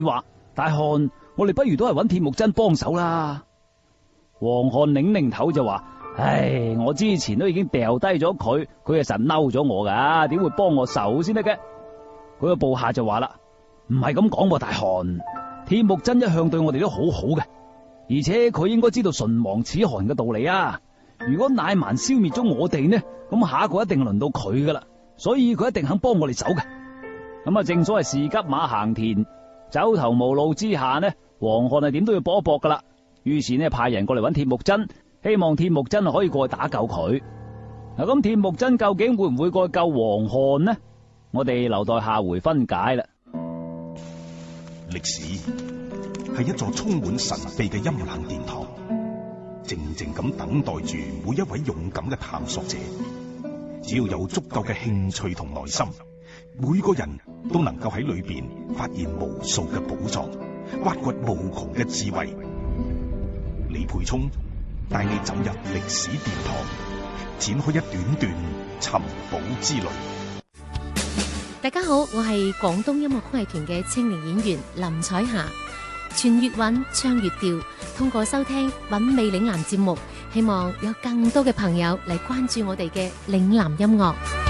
話：大漢，我哋不如都係揾鐵木真幫手啦。黃漢擰擰頭就話：唉，我之前都已經掉低咗佢，佢係實嬲咗我噶，點會幫我手先得嘅？佢個部下就話啦：唔係咁講喎，大漢，鐵木真一向對我哋都好好嘅，而且佢應該知道唇亡齒寒嘅道理啊。如果乃縵消滅咗我哋呢，咁下一個一定輪到佢噶啦，所以佢一定肯幫我哋手嘅。咁啊，正所謂士急馬行田，走投無路之下呢，黃漢係點都要搏一搏噶啦。於是呢，派人過嚟揾鐵木真，希望鐵木真可以過去打救佢。嗱，咁鐵木真究竟會唔會過去救黃漢呢？我哋留待下回分解啦。 歷史係一座充滿神秘嘅陰冷殿堂，靜靜咁等待住每一位勇敢嘅探索者。只要有足夠嘅興趣同耐心，每個人都能夠喺裏邊發現無數嘅寶藏，挖掘無窮嘅智慧。李培聰帶你走入歷史殿堂，展開一段段尋寶之旅。 大家好，我係廣東音樂曲藝團嘅青年演員林彩霞。傳粵韻，唱粵調，通過收聽品味嶺南節目，希望有更多嘅朋友嚟關注我哋嘅嶺南音樂。